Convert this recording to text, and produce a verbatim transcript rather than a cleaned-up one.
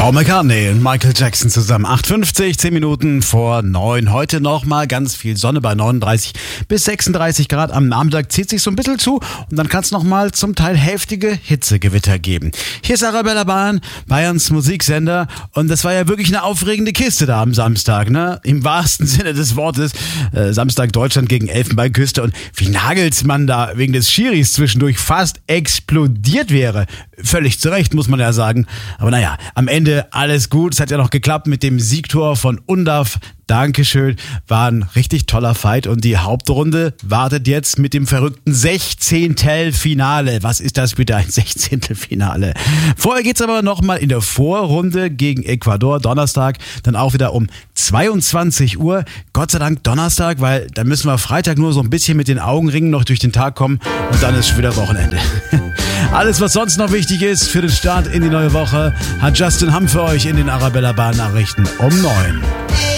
Paul McCartney und Michael Jackson zusammen. acht Uhr fünfzig, zehn Minuten vor neun. Heute nochmal ganz viel Sonne bei neununddreißig bis sechsunddreißig Grad. Am Nachmittag zieht sich so ein bisschen zu und dann kann es nochmal zum Teil heftige Hitzegewitter geben. Hier ist Arabella Bahn, Bayerns Musiksender, und das war ja wirklich eine aufregende Kiste da am Samstag, ne? Im wahrsten Sinne des Wortes. Äh, Samstag Deutschland gegen Elfenbeinküste, und wie Nagelsmann da wegen des Schiris zwischendurch fast explodiert wäre. Völlig zu Recht, muss man ja sagen. Aber naja, am Ende alles gut. Es hat ja noch geklappt mit dem Siegtor von Undav. Dankeschön. War ein richtig toller Fight, und die Hauptrunde wartet jetzt mit dem verrückten Sechzehntelfinale. Was ist das bitte, ein Sechzehntelfinale? Vorher geht's aber nochmal in der Vorrunde gegen Ecuador, Donnerstag, dann auch wieder um zweiundzwanzig Uhr. Gott sei Dank Donnerstag, weil dann müssen wir Freitag nur so ein bisschen mit den Augenringen noch durch den Tag kommen, und dann ist schon wieder Wochenende. Alles, was sonst noch wichtig ist für den Start in die neue Woche, hat Justin Hamm für euch in den Arabella Bahn Nachrichten um neun.